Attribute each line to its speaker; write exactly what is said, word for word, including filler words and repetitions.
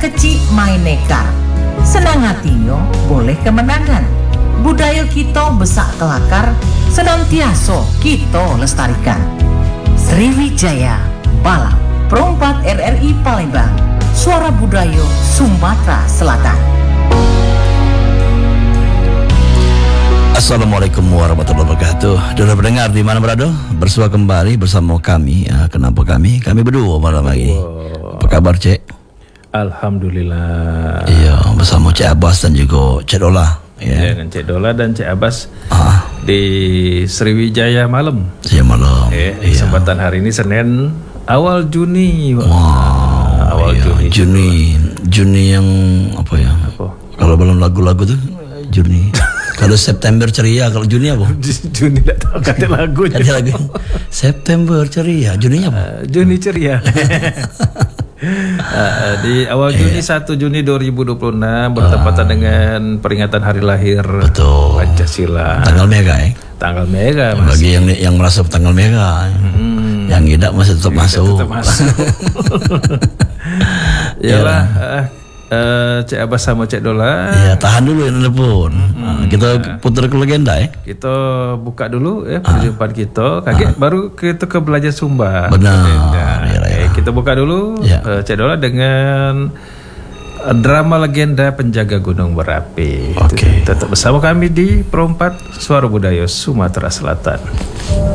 Speaker 1: kecil main nekar, senang hatinya boleh kemenangan. Budaya kita besak kelakar, senantiasa kita lestarikan. Sriwijaya Balap Perompat R R I Palembang, suara budaya Sumatera Selatan.
Speaker 2: Assalamualaikum warahmatullahi wabarakatuh. Sudah mendengar di mana berada? Bersua kembali bersama kami. Ya, kenapa kami? Kami berdua malam lagi.
Speaker 3: Wow.
Speaker 2: Apa kabar, Cek?
Speaker 3: Alhamdulillah.
Speaker 2: Iya, bersama Cek Abbas dan juga Cek Dola.
Speaker 3: Ya, dengan Cek Dola dan Cek Abbas
Speaker 2: ah.
Speaker 3: di Sriwijaya malam.
Speaker 2: Iya malam.
Speaker 3: Eh,
Speaker 2: iya.
Speaker 3: Kesempatan hari ini Senin awal Juni.
Speaker 2: Wow.
Speaker 3: awal
Speaker 2: iya.
Speaker 3: Juni.
Speaker 2: Juni, Juni yang apa ya?
Speaker 3: Apa?
Speaker 2: Kalau belum lagu-lagu tuh Juni. Kalau September ceria, kalau Juni apa?
Speaker 3: Juni tidak tahu kata lagunya.
Speaker 2: Kata lagu. September ceria, Juninya apa?
Speaker 3: Uh, Juni ceria. uh, di awal Juni, satu Juni dua ribu dua puluh enam bertepatan uh, dengan peringatan hari lahir
Speaker 2: betul.
Speaker 3: Pancasila.
Speaker 2: Tanggal merah ya.
Speaker 3: Tanggal merah.
Speaker 2: Bagi yang yang merasa tanggal merah, hmm. yang tidak masih tetap masuk.
Speaker 3: Tetap masuk. Yalah. Uh, Uh, Cek Abbas sama Cek Dola.
Speaker 2: Ya, tahan dulu ya telepon. Mm-hmm. Nah, kita putar ke legenda ya.
Speaker 3: Kita buka dulu ya perjumpaan ah. kita. Kaget ah. baru kita ke belajar Sumba.
Speaker 2: Benar.
Speaker 3: Ya,
Speaker 2: ya, ya.
Speaker 3: Kita buka dulu ya. uh, Cek Dola dengan uh, drama legenda Penjaga Gunung Berapi.
Speaker 2: Oke.
Speaker 3: Okay. Tetap bersama kami di Perompat Suara Budaya Sumatera Selatan.